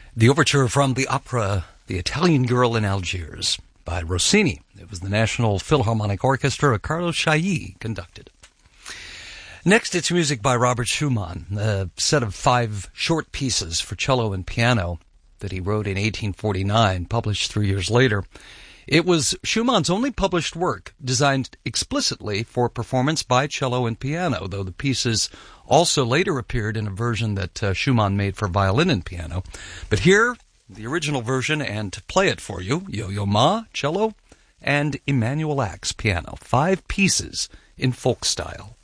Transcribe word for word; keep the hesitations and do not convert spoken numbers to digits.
The overture from the opera The Italian Girl in Algiers by Rossini. It was the National Philharmonic Orchestra. Carlo Chailly conducted. Next, it's music by Robert Schumann, a set of five short pieces for cello and piano that he wrote in eighteen forty-nine, published three years later. It was Schumann's only published work designed explicitly for performance by cello and piano, though the pieces also later appeared in a version that uh, Schumann made for violin and piano. But here, the original version, and to play it for you, Yo-Yo Ma, cello, and Emanuel Ax, piano. Five pieces in folk style.